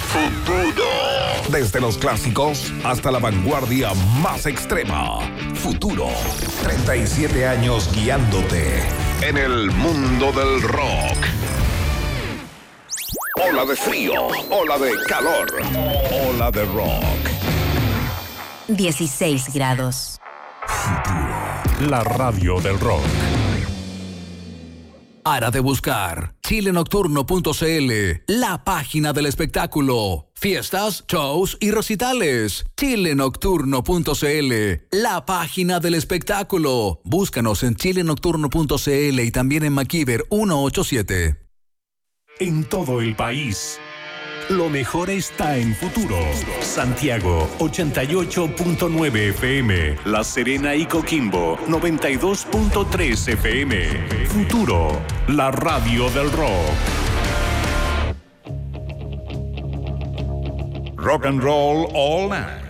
Futuro. Desde los clásicos hasta la vanguardia más extrema. Futuro. 37 años guiándote en el mundo del rock. Ola de frío, ola de calor, ola de rock. 16 grados. Futuro. La radio del rock. Para de buscar chilenocturno.cl, la página del espectáculo. Fiestas, shows y recitales. chilenocturno.cl, la página del espectáculo. Búscanos en chilenocturno.cl y también en MacIver 187. En todo el país, lo mejor está en Futuro. Santiago, 88.9 FM. La Serena y Coquimbo, 92.3 FM. Futuro, la radio del rock. Rock and roll all night.